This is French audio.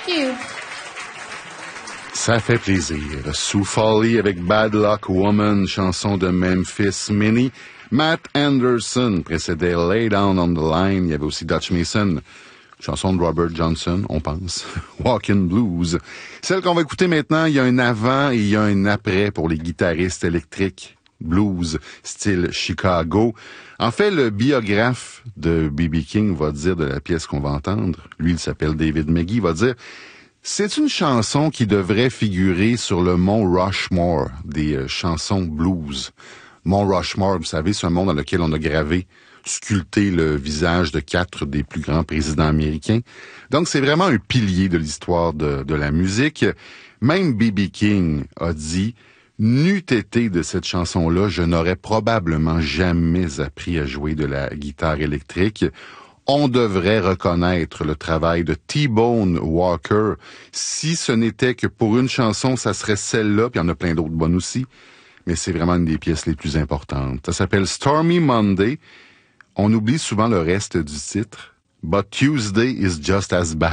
you. Ça fait plaisir. Sue Foley avec Bad Luck Woman, chanson de Memphis Minnie. Matt Anderson précédait Lay Down on the Line. Il y avait aussi Dutch Mason, chanson de Robert Johnson, on pense. Walkin' Blues. Celle qu'on va écouter maintenant, il y a un avant et il y a un après pour les guitaristes électriques. Blues, style Chicago. En fait, le biographe de B.B. King va dire de la pièce qu'on va entendre, lui, il s'appelle David McGee, va dire « C'est une chanson qui devrait figurer sur le mont Rushmore des chansons blues. » Mont Rushmore, vous savez, c'est un mont dans lequel on a gravé, sculpté le visage de 4 des plus grands présidents américains. Donc, c'est vraiment un pilier de l'histoire de la musique. Même B.B. King a dit « N'eût été de cette chanson-là, je n'aurais probablement jamais appris à jouer de la guitare électrique. » On devrait reconnaître le travail de T-Bone Walker. Si ce n'était que pour une chanson, ça serait celle-là, puis il y en a plein d'autres bonnes aussi. Mais c'est vraiment une des pièces les plus importantes. Ça s'appelle Stormy Monday. On oublie souvent le reste du titre. But Tuesday is just as bad.